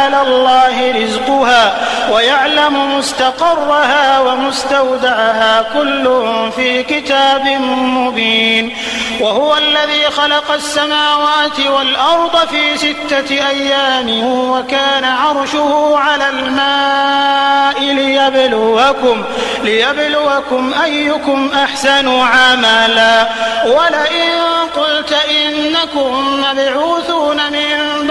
على الله رزقها ويعلم مستقرها ومستودعها كل في كتاب مبين. وهو الذي خلق السماوات والأرض في 6 أيام وكان عرشه على الماء ليبلوكم أيكم أحسن عملا. ولئن قلت إنكم مبعوثون من